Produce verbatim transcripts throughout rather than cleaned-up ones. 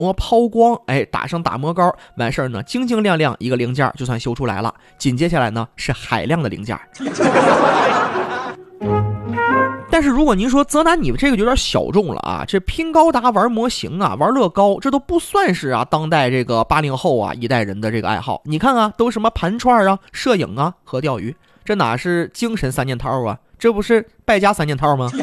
我抛光，哎，打上打磨膏，完事儿呢，晶晶亮亮一个零件就算修出来了。紧接下来呢是海量的零件。但是如果您说泽南你们这个有点小众了啊，这拼高达玩模型啊，玩乐高，这都不算是啊当代这个八零后啊一代人的这个爱好。你看啊，都什么盘串啊、摄影啊和钓鱼，这哪是精神三件套啊，这不是败家三件套吗？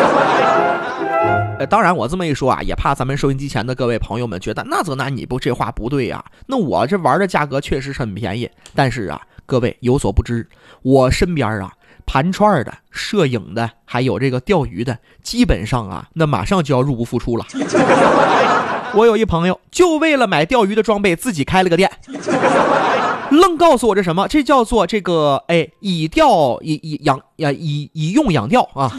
呃，当然我这么一说啊，也怕咱们收音机前的各位朋友们觉得那泽南你不这话不对啊，那我这玩的价格确实是很便宜，但是啊各位有所不知，我身边啊盘串的、摄影的，还有这个钓鱼的，基本上啊，那马上就要入不敷出了。我有一朋友，就为了买钓鱼的装备，自己开了个店，愣告诉我这什么，这叫做这个，哎，以钓以以养呀，以以用养钓啊。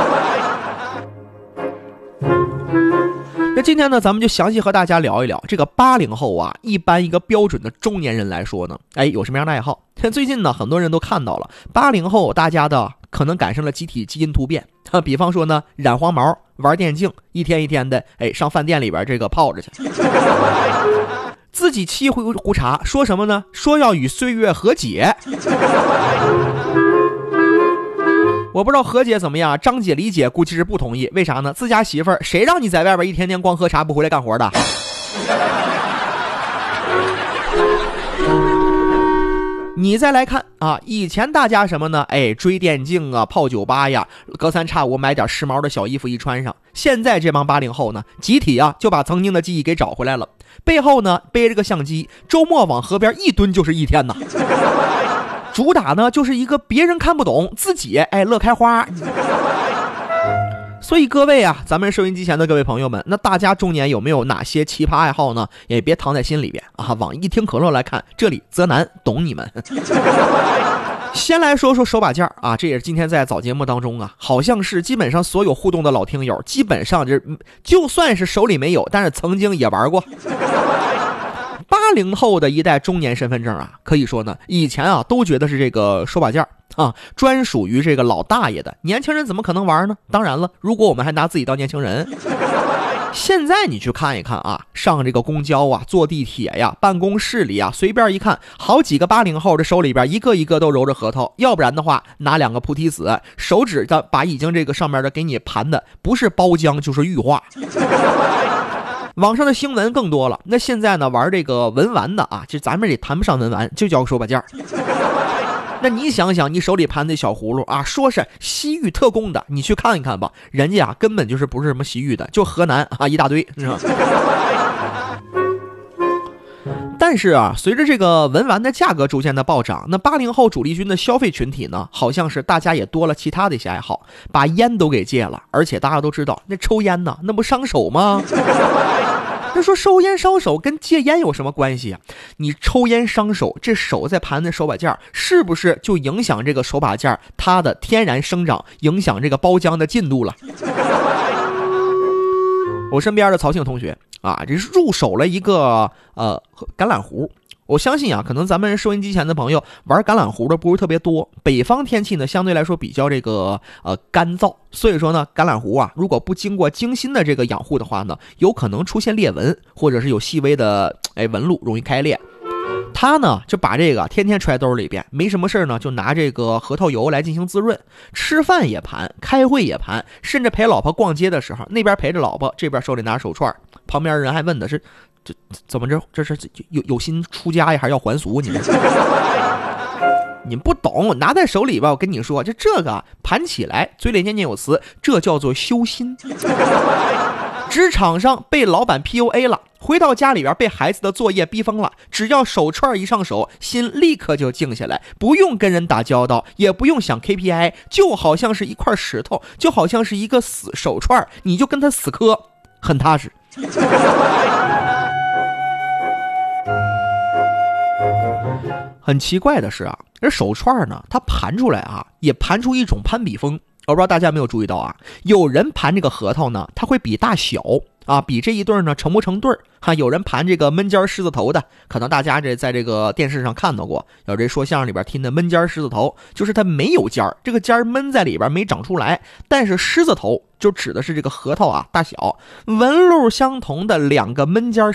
那今天呢，咱们就详细和大家聊一聊这个八零后啊，一般一个标准的中年人来说呢，哎，有什么样的爱好？最近呢，很多人都看到了八零后大家的可能赶上了集体基因突变，比方说呢，染黄毛、玩电竞，一天一天的，哎，上饭店里边这个泡着去，自己沏壶壶茶，说什么呢？说要与岁月和解。我不知道何姐怎么样，张姐、李姐估计是不同意，为啥呢？自家媳妇儿谁让你在外边一天天光喝茶不回来干活的？你再来看啊，以前大家什么呢？哎，追电竞啊，泡酒吧呀，隔三差五买点时髦的小衣服一穿上。现在这帮八零后呢，集体啊就把曾经的记忆给找回来了，背后呢背着个相机，周末往河边一蹲就是一天呐。主打呢就是一个别人看不懂，自己哎乐开花。所以各位啊，咱们收音机前的各位朋友们，那大家中年有没有哪些奇葩爱好呢？也别藏在心里边啊，往一听可乐来看，这里泽南懂你们。先来说说手把件啊，这也是今天在早节目当中啊，好像是基本上所有互动的老听友，基本上这就算是手里没有，但是曾经也玩过。八零后的一代中年身份证啊，可以说呢，以前啊都觉得是这个手把件啊，专属于这个老大爷的，年轻人怎么可能玩呢？当然了，如果我们还拿自己当年轻人。现在你去看一看啊，上这个公交啊，坐地铁呀，办公室里啊，随便一看，好几个八零后的手里边一个一个都揉着核桃，要不然的话拿两个菩提子，手指的把已经这个上面的给你盘的不是包浆就是玉化。网上的新闻更多了，那现在呢玩这个文玩的啊，这咱们也谈不上文玩，就叫手把件。那你想想，你手里盘的小葫芦啊，说是西域特供的，你去看一看吧，人家啊根本就是不是什么西域的，就河南啊一大堆，是吧？但是啊，随着这个文玩的价格逐渐的暴涨，那八零后主力军的消费群体呢，好像是大家也多了其他的一些爱好，把烟都给戒了，而且大家都知道，那抽烟呢，那不伤手吗？那说抽烟伤手跟戒烟有什么关系啊？你抽烟伤手，这手在盘的手把件是不是就影响这个手把件它的天然生长，影响这个包浆的进度了？我身边的曹庆同学啊，这是入手了一个呃橄榄核。我相信啊，可能咱们收音机前的朋友玩橄榄核的不是特别多。北方天气呢，相对来说比较这个呃干燥，所以说呢，橄榄核啊，如果不经过精心的这个养护的话呢，有可能出现裂纹，或者是有细微的哎纹路，容易开裂。他呢就把这个天天揣兜里边，没什么事呢，就拿这个核桃油来进行滋润，吃饭也盘，开会也盘，甚至陪老婆逛街的时候，那边陪着老婆，这边手里拿手串，旁边人还问的是这怎么着，这是有有心出家呀，还是要还俗？你们你不懂，拿在手里吧，我跟你说，这这个盘起来，嘴里念念有词，这叫做修心。职场上被老板 P U A 了，回到家里边被孩子的作业逼疯了，只要手串一上手，心立刻就静下来，不用跟人打交道，也不用想 K P I， 就好像是一块石头，就好像是一个死手串，你就跟他死磕，很踏实。很奇怪的是啊，这手串呢，它盘出来啊，也盘出一种攀比风。我不知道大家有没有注意到啊，有人盘这个核桃呢，它会比大小， 啊，比这一对呢成不成对儿哈？有人盘这个闷尖狮子头的，可能大家这在这个电视上看到过，有这说相声里边听的闷尖狮子头，就是它没有尖儿，这个尖儿闷在里边没长出来，但是狮子头就指的是这个核桃啊大小，纹路相同的两个闷尖